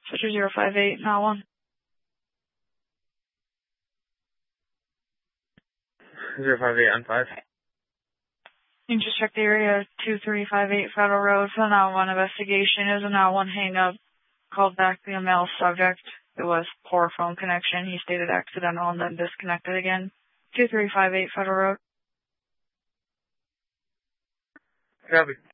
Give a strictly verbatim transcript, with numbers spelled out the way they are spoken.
Switcher zero five eight, not one. zero five eight on five. You can just check the area two three five eight Federal Road for the nine one investigation. It was a nine one hang up. Called back the male subject. It was poor phone connection. He stated accidental and then disconnected again. two three five eight Federal Road. Copy.